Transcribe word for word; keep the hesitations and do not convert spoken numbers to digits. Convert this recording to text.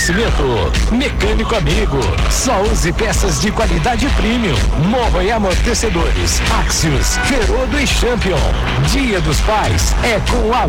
Oferecimento Mecânico Amigo. Só use peças de qualidade premium. Moa e amortecedores. Axios, Ferodo e Champion. Dia dos Pais é com a